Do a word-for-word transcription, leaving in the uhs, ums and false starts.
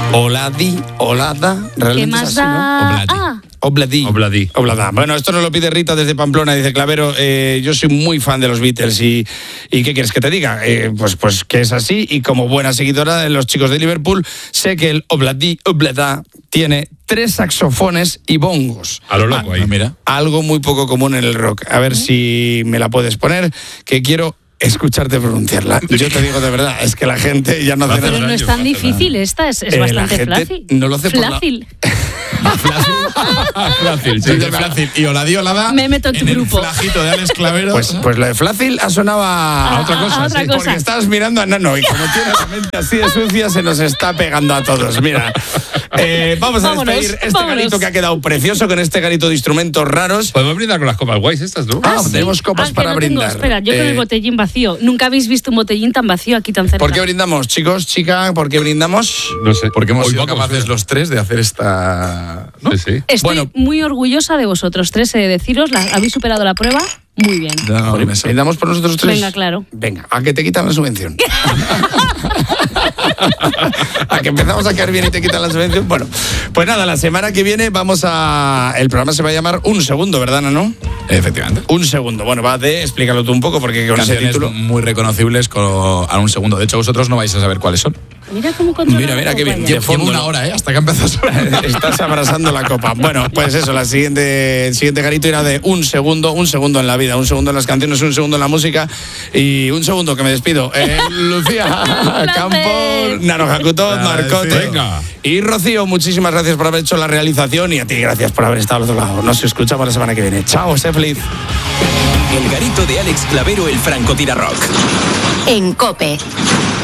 Oladi, Olada, realmente ¿Qué más es así, ¿no? da? Obladi. Ah, Obladi. Obladi. Oblada. Bueno, esto nos lo pide Rita desde Pamplona. Dice, Clavero, eh, yo soy muy fan de los Beatles y, y ¿qué quieres que te diga? Eh, pues, pues que es así, y como buena seguidora de los chicos de Liverpool, sé que el Obladi, Oblada, tiene tres saxofones y bongos. A lo loco ahí. Ah, mira. Algo muy poco común en el rock. A ver si me la puedes poner, que quiero escucharte pronunciarla. Yo te digo de verdad, es que la gente ya no hace pero nada. no es tan difícil esta, es, es Eh, la bastante gente fácil. no lo hace por la- Flácil. Fácil, Sí, sí. de fácil. Y Oladi Olada. Me meto en tu el grupo. flagito de Alex Clavero. Pues, pues lo de fácil ha sonado a, A- otra a- cosa. a otra sí, cosa. Porque estabas mirando a Nano y como tiene la mente así de sucia, se nos está pegando a todos. Mira, eh, vamos a Vámonos, despedir este vámonos. garito que ha quedado precioso con este garito de instrumentos raros. Podemos brindar con las copas guays estas, ¿no? Ah, sí. tenemos copas Ah, que para no tengo. brindar. Espera, yo con Eh, el botellín vacío. Nunca habéis visto un botellín tan vacío aquí tan cerca. ¿Por qué brindamos, chicos, chica? ¿Por qué brindamos? No sé. Porque hemos Hoy sido vamos, capaces ¿eh? los tres de hacer esta. ¿no? Sí, sí. Estoy Bueno. muy orgullosa de vosotros tres, he de deciros, la- habéis superado la prueba muy bien. No, Joder, me sé. ¿brindamos por nosotros tres? Venga, claro. Venga, a que te quitan la subvención. A que empezamos a caer bien y te quitan la subvención. Bueno, pues nada, la semana que viene vamos a... El programa se va a llamar Un Segundo, ¿verdad, Nano? Efectivamente. Un Segundo. Bueno, va de... Explícalo tú un poco, porque con ese Canciones título... muy reconocibles con, a un segundo. De hecho, vosotros no vais a saber cuáles son. Mira cómo controla Mira, la mira, qué copa bien. ya. De fondo, Llevo una ¿no? hora, ¿eh? Hasta que empezó a Estás abrazando la copa. Bueno, pues eso, la siguiente, el siguiente garito era de un segundo, un segundo en la vida, un segundo en las canciones, un segundo en la música y un segundo que me despido. Eh, Lucía Campos, Nano Jacutón, Gracias. Marcote Venga. y Rocío, muchísimas gracias por haber hecho la realización y a ti gracias por haber estado al otro lado. Nos escuchamos la semana que viene. Chao, sé feliz. El garito de Alex Clavero, el francotirador rock. En COPE.